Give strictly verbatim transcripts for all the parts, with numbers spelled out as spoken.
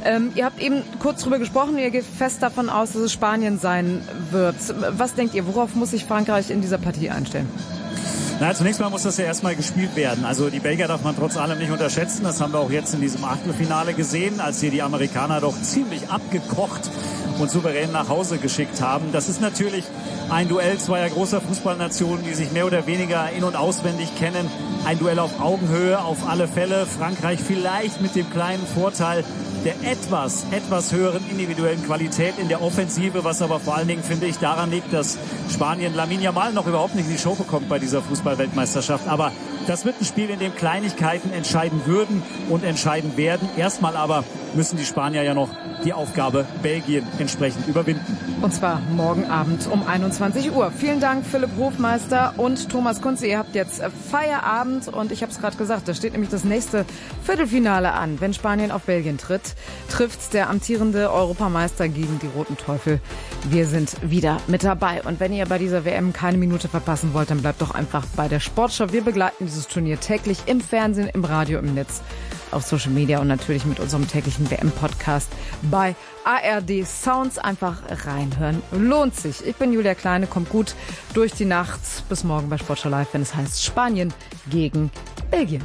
Ähm, ihr habt eben kurz drüber gesprochen, ihr geht fest davon aus, dass es Spanien sein wird. Was denkt ihr, worauf muss sich Frankreich in dieser Partie einstellen? Na, zunächst mal muss das ja erstmal gespielt werden. Also die Belgier darf man trotz allem nicht unterschätzen. Das haben wir auch jetzt in diesem Achtelfinale gesehen, als hier die Amerikaner doch ziemlich abgekocht und souverän nach Hause geschickt haben. Das ist natürlich ein Duell zweier großer Fußballnationen, die sich mehr oder weniger in- und auswendig kennen. Ein Duell auf Augenhöhe auf alle Fälle. Frankreich vielleicht mit dem kleinen Vorteil der etwas, etwas höheren individuellen Qualität in der Offensive, was aber vor allen Dingen, finde ich, daran liegt, dass Spanien Lamine Yamal noch überhaupt nicht in die Show bekommt bei dieser Fußball-Weltmeisterschaft. Aber das wird ein Spiel, in dem Kleinigkeiten entscheiden würden und entscheiden werden. Erstmal aber müssen die Spanier ja noch die Aufgabe Belgien entsprechend überwinden. Und zwar morgen Abend um einundzwanzig Uhr. Vielen Dank, Philipp Hofmeister und Thomas Kunze. Ihr habt jetzt Feierabend und ich habe es gerade gesagt, da steht nämlich das nächste Viertelfinale an. Wenn Spanien auf Belgien tritt, trifft der amtierende Europameister gegen die Roten Teufel. Wir sind wieder mit dabei. Und wenn ihr bei dieser W M keine Minute verpassen wollt, dann bleibt doch einfach bei der Sportschau. Wir begleiten dieses Turnier täglich im Fernsehen, im Radio, im Netz, auf Social Media und natürlich mit unserem täglichen W M-Podcast bei A R D Sounds. Einfach reinhören. Lohnt sich. Ich bin Julia Kleine, kommt gut durch die Nacht. Bis morgen bei Sportschau Live, wenn es heißt Spanien gegen Belgien.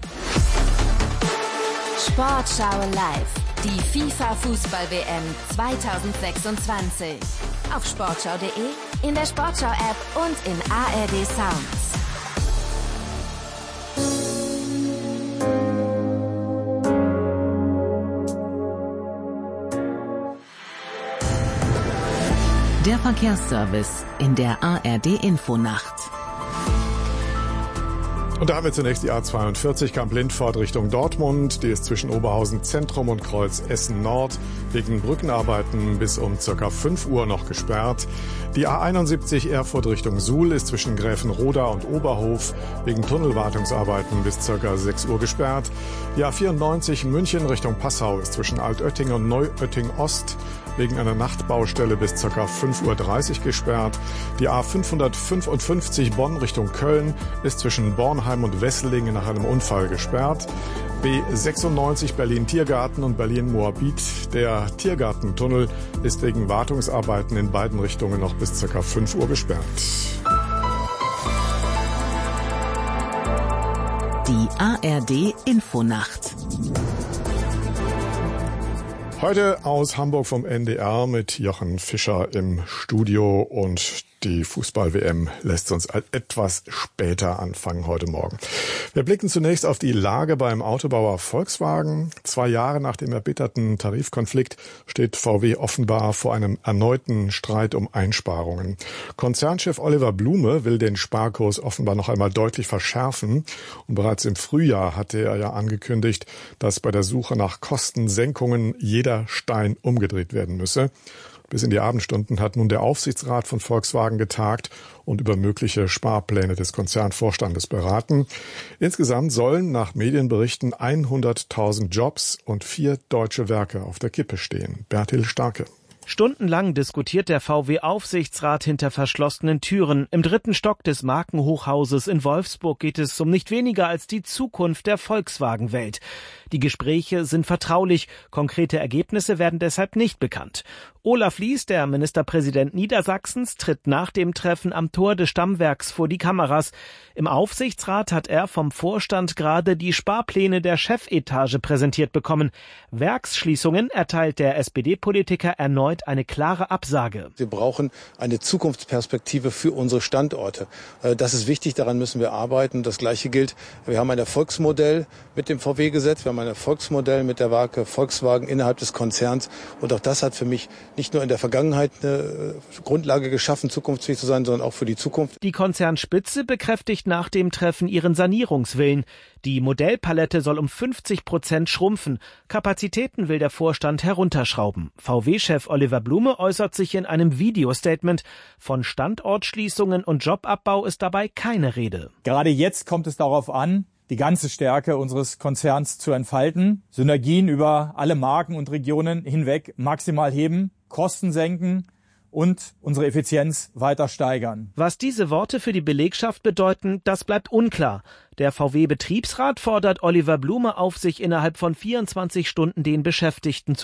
Sportschau Live. Die FIFA-Fußball-W M zweitausendsechsundzwanzig. Auf sportschau punkt de, in der Sportschau-App und in A R D Sounds. Der Verkehrsservice in der A R D-Infonacht. Und da haben wir zunächst die A zweiundvierzig Kamp-Lindfort Richtung Dortmund. Die ist zwischen Oberhausen Zentrum und Kreuz Essen Nord wegen Brückenarbeiten bis um ca. fünf Uhr noch gesperrt. Die A einundsiebzig Erfurt Richtung Suhl ist zwischen Gräfenroda und Oberhof wegen Tunnelwartungsarbeiten bis ca. sechs Uhr gesperrt. Die A vierundneunzig München Richtung Passau ist zwischen Altötting und Neuötting Ost wegen einer Nachtbaustelle bis ca. fünf Uhr dreißig gesperrt. Die A fünfhundertfünfundfünfzig Bonn Richtung Köln ist zwischen Bornheim und Wesseling nach einem Unfall gesperrt. B sechsundneunzig Berlin-Tiergarten und Berlin-Moabit. Der Tiergartentunnel ist wegen Wartungsarbeiten in beiden Richtungen noch bis ca. fünf Uhr gesperrt. Die A R D-Infonacht. Heute aus Hamburg vom N D R mit Jochen Fischer im Studio und die Fußball-W M lässt uns etwas später anfangen heute Morgen. Wir blicken zunächst auf die Lage beim Autobauer Volkswagen. Zwei Jahre nach dem erbitterten Tarifkonflikt steht V W offenbar vor einem erneuten Streit um Einsparungen. Konzernchef Oliver Blume will den Sparkurs offenbar noch einmal deutlich verschärfen. Und bereits im Frühjahr hatte er ja angekündigt, dass bei der Suche nach Kostensenkungen jeder Stein umgedreht werden müsse. Bis in die Abendstunden hat nun der Aufsichtsrat von Volkswagen getagt und über mögliche Sparpläne des Konzernvorstandes beraten. Insgesamt sollen nach Medienberichten hunderttausend Jobs und vier deutsche Werke auf der Kippe stehen. Bertil Starke. Stundenlang diskutiert der V W-Aufsichtsrat hinter verschlossenen Türen. Im dritten Stock des Markenhochhauses in Wolfsburg geht es um nicht weniger als die Zukunft der Volkswagen-Welt. Die Gespräche sind vertraulich, konkrete Ergebnisse werden deshalb nicht bekannt. Olaf Lies, der Ministerpräsident Niedersachsens, tritt nach dem Treffen am Tor des Stammwerks vor die Kameras. Im Aufsichtsrat hat er vom Vorstand gerade die Sparpläne der Chefetage präsentiert bekommen. Werksschließungen erteilt der S P D-Politiker erneut eine klare Absage. Wir brauchen eine Zukunftsperspektive für unsere Standorte. Das ist wichtig, daran müssen wir arbeiten. Das Gleiche gilt, wir haben ein Erfolgsmodell mit dem V W-Gesetz, wir haben ein Erfolgsmodell mit der Marke Volkswagen innerhalb des Konzerns. Und auch das hat für mich nicht nur in der Vergangenheit eine Grundlage geschaffen, zukunftsfähig zu sein, sondern auch für die Zukunft. Die Konzernspitze bekräftigt nach dem Treffen ihren Sanierungswillen. Die Modellpalette soll um fünfzig Prozent schrumpfen. Kapazitäten will der Vorstand herunterschrauben. V W-Chef Oliver Blume äußert sich in einem Videostatement. Von Standortschließungen und Jobabbau ist dabei keine Rede. Gerade jetzt kommt es darauf an, die ganze Stärke unseres Konzerns zu entfalten, Synergien über alle Marken und Regionen hinweg maximal heben, Kosten senken und unsere Effizienz weiter steigern. Was diese Worte für die Belegschaft bedeuten, das bleibt unklar. Der V W-Betriebsrat fordert Oliver Blume auf, sich innerhalb von vierundzwanzig Stunden den Beschäftigten zu